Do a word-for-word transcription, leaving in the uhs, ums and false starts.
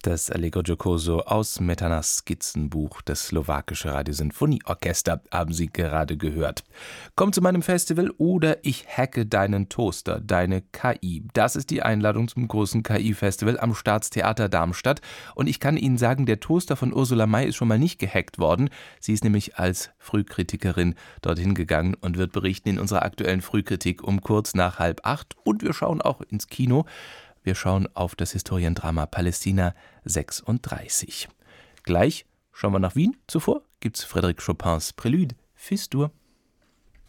Das Allegro giocoso aus Smetanas Skizzenbuch. Das slowakische Radiosinfonieorchester haben Sie gerade gehört. Komm zu meinem Festival oder ich hacke deinen Toaster, deine K I. Das ist die Einladung zum großen K I-Festival am Staatstheater Darmstadt. Und ich kann Ihnen sagen, der Toaster von Ursula May ist schon mal nicht gehackt worden. Sie ist nämlich als Frühkritikerin dorthin gegangen und wird berichten in unserer aktuellen Frühkritik um kurz nach halb acht. Und wir schauen auch ins Kino. Wir schauen auf das Historiendrama Palästina sechsunddreißig. Gleich schauen wir nach Wien. Zuvor gibt's Frédéric Chopins Prélude Fis-Dur.